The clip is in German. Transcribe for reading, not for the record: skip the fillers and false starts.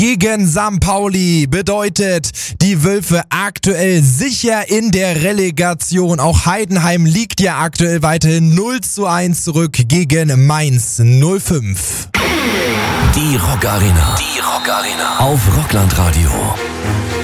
gegen St. Pauli. Bedeutet, die Wölfe aktuell sicher in der Relegation. Auch Heidenheim liegt ja aktuell weiterhin 0:1 zurück gegen Mainz 05. Die Rock Arena. Auf Rockland Radio.